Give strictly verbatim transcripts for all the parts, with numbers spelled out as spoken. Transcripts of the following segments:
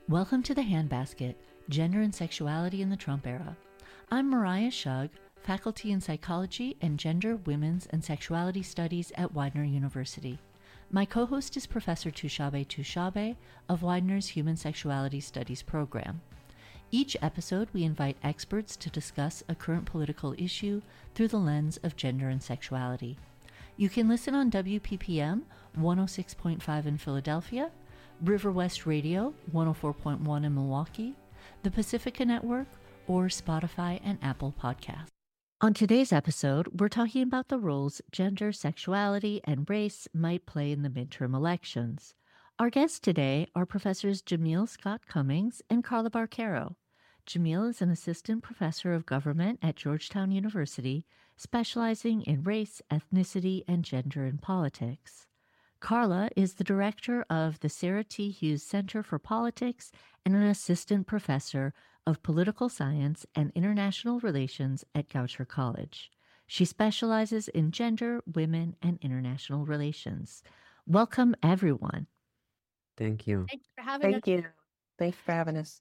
Welcome to the Handbasket, Gender and Sexuality in the Trump Era. I'm Mariah Shug, faculty in Psychology and Gender, Women's, and Sexuality Studies at Widener University. My co-host is Professor Tushabe Tushabe of Widener's Human Sexuality Studies program. Each episode, we invite experts to discuss a current political issue through the lens of gender and sexuality. You can listen on W P P M one oh six point five in Philadelphia, River West Radio one oh four point one in Milwaukee, the Pacifica Network, or Spotify and Apple Podcasts. On today's episode, we're talking about the roles gender, sexuality, and race might play in the midterm elections. Our guests today are Professors Jamil Scott Cummings and Carla Barquero. Jamil is an assistant professor of government at Georgetown University, specializing in race, ethnicity, and gender in politics. Carla is the director of the Sarah T. Hughes Center for Politics and an assistant professor of political science and international relations at Goucher College. She specializes in gender, women, and international relations. Welcome, everyone. Thank you. Thanks for having Thank us. you. Thanks for having us.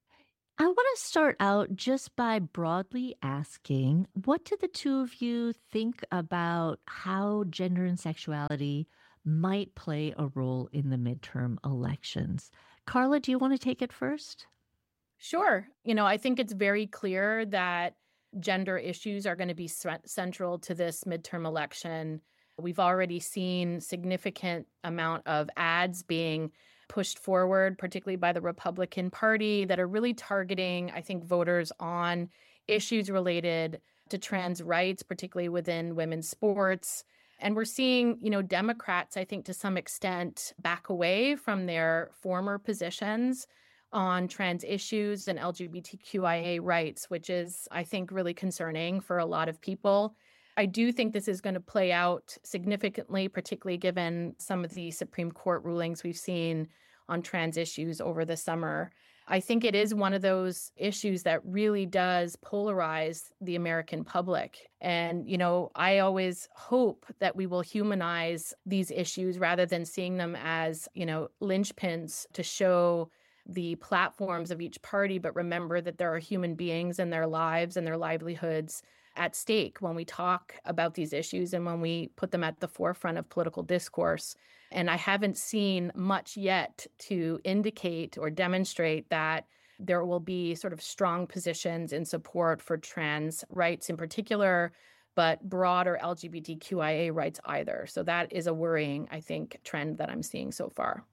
I want to start out just by broadly asking, what do the two of you think about how gender and sexuality might play a role in the midterm elections? Carla, do you want to take it first? Sure. You know, I think it's very clear that gender issues are going to be central to this midterm election. We've already seen significant amount of ads being pushed forward, particularly by the Republican Party, that are really targeting, I think, voters on issues related to trans rights, particularly within women's sports. And we're seeing, you know, Democrats, I think, to some extent, back away from their former positions on trans issues and L G B T Q I A rights, which is, I think, really concerning for a lot of people. I do think this is going to play out significantly, particularly given some of the Supreme Court rulings we've seen on trans issues over the summer. I think it is one of those issues that really does polarize the American public. And, you know, I always hope that we will humanize these issues rather than seeing them as, you know, linchpins to show the platforms of each party, but remember that there are human beings and their lives and their livelihoods at stake when we talk about these issues and when we put them at the forefront of political discourse. And I haven't seen much yet to indicate or demonstrate that there will be sort of strong positions in support for trans rights in particular, but broader L G B T Q I A rights either. So that is a worrying, I think, trend that I'm seeing so far.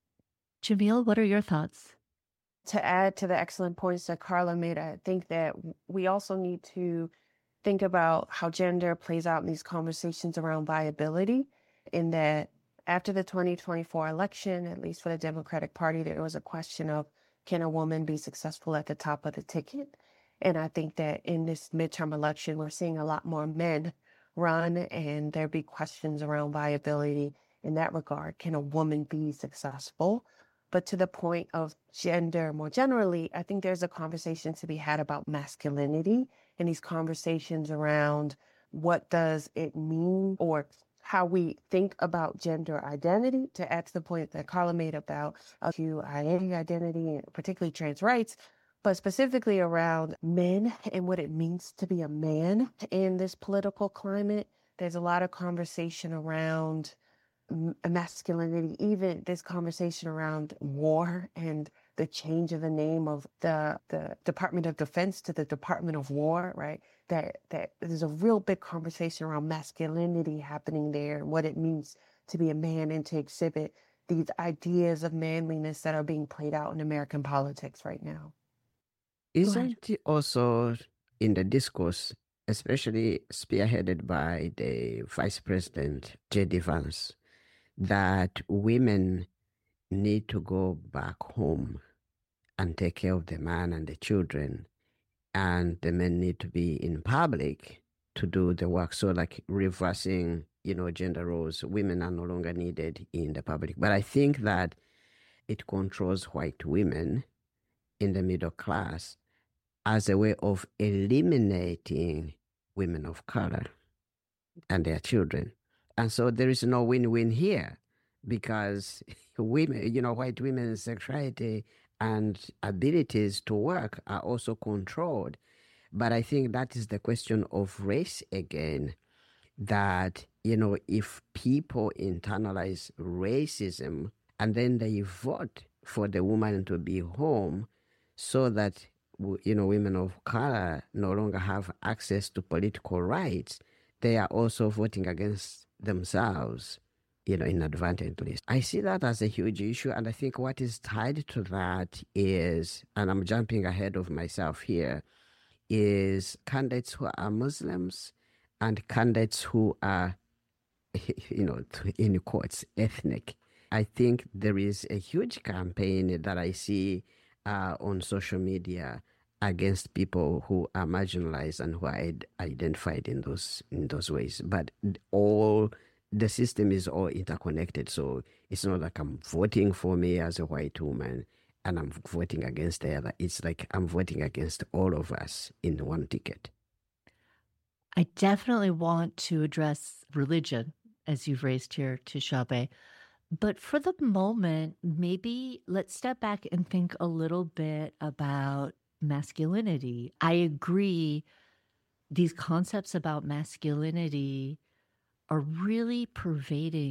Jamil, what are your thoughts? To add to the excellent points that Carla made, I think that we also need to think about how gender plays out in these conversations around viability, in that after the twenty twenty-four election, at least for the Democratic Party, there was a question of, can a woman be successful at the top of the ticket? And I think that in this midterm election, we're seeing a lot more men run, and there be questions around viability in that regard. Can a woman be successful? But to the point of gender more generally, I think there's a conversation to be had about masculinity and these conversations around what does it mean or how we think about gender identity, to add to the point that Carla made about L G B T Q I A identity, and particularly trans rights, but specifically around men and what it means to be a man in this political climate. There's a lot of conversation around masculinity, even this conversation around war and the change of the name of the, the Department of Defense to the Department of War, right? That, that there's a real big conversation around masculinity happening there and what it means to be a man and to exhibit these ideas of manliness that are being played out in American politics right now. Isn't it also in the discourse, especially spearheaded by the Vice President, J D Vance, that women need to go back home and take care of the man and the children, and the men need to be in public to do the work? So like reversing, you know, gender roles, women are no longer needed in the public. But I think that it controls white women in the middle class as a way of eliminating women of color and their children. And so there is no win-win here, because women, you know, white women's sexuality and abilities to work are also controlled. But I think that is the question of race again, that, you know, if people internalize racism and then they vote for the woman to be home so that, you know, women of color no longer have access to political rights, they are also voting against themselves, you know, inadvertently. I see that as a huge issue. And I think what is tied to that is, and I'm jumping ahead of myself here, is candidates who are Muslims and candidates who are, you know, in quotes, ethnic. I think there is a huge campaign that I see uh, on social media against people who are marginalized and who are identified in those in those ways. But all the system is all interconnected. So it's not like I'm voting for me as a white woman and I'm voting against the other. It's like I'm voting against all of us in one ticket. I definitely want to address religion, as you've raised here, Tishabe. But for the moment, maybe let's step back and think a little bit about masculinity. I agree, these concepts about masculinity are really pervading